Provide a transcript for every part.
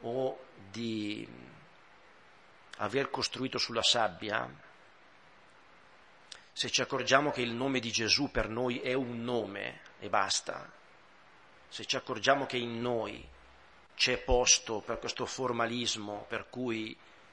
o di aver costruito sulla sabbia, se ci accorgiamo che il nome di Gesù per noi è un nome e basta, se ci accorgiamo che in noi c'è posto per questo formalismo per cui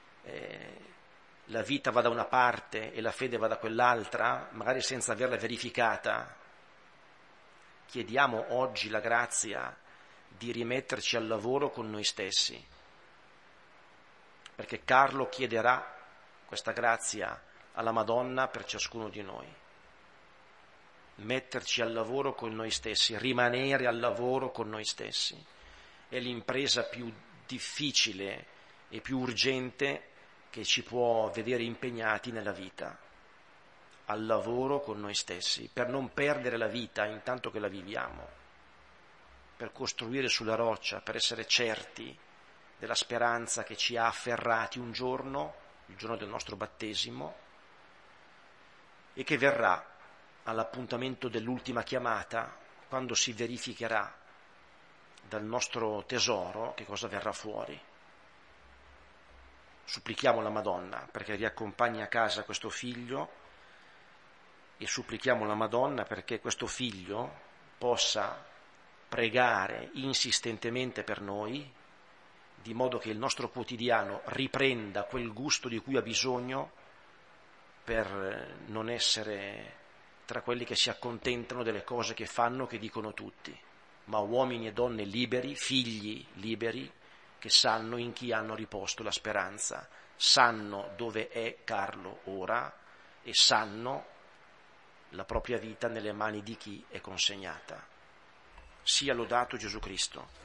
la vita va da una parte e la fede va da quell'altra, magari senza averla verificata, chiediamo oggi la grazia di rimetterci al lavoro con noi stessi, perché Carlo chiederà questa grazia alla Madonna per ciascuno di noi. Metterci al lavoro con noi stessi, rimanere al lavoro con noi stessi, è l'impresa più difficile e più urgente che ci può vedere impegnati nella vita, al lavoro con noi stessi, per non perdere la vita intanto che la viviamo, per costruire sulla roccia, per essere certi della speranza che ci ha afferrati un giorno, il giorno del nostro battesimo, e che verrà all'appuntamento dell'ultima chiamata, quando si verificherà dal nostro tesoro che cosa verrà fuori. Supplichiamo la Madonna perché riaccompagni a casa questo figlio e supplichiamo la Madonna perché questo figlio possa pregare insistentemente per noi, di modo che il nostro quotidiano riprenda quel gusto di cui ha bisogno per non essere tra quelli che si accontentano delle cose che fanno, che dicono tutti, ma uomini e donne liberi, figli liberi, che sanno in chi hanno riposto la speranza, sanno dove è Carlo ora e sanno la propria vita nelle mani di chi è consegnata. Sia lodato Gesù Cristo.